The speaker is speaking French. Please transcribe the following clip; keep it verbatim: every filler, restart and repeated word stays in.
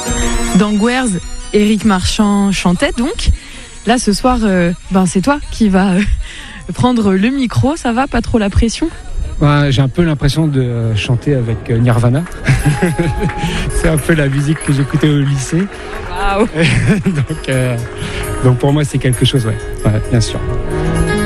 Dans Gwerz, Éric Marchand chantait donc. Là, ce soir, euh, ben, c'est toi qui vas euh, prendre le micro. Ça va, pas trop la pression ? Ouais, j'ai un peu l'impression de chanter avec Nirvana. C'est un peu la musique que j'écoutais au lycée. Waouh. donc, euh, donc pour moi, c'est quelque chose, ouais, ouais bien sûr.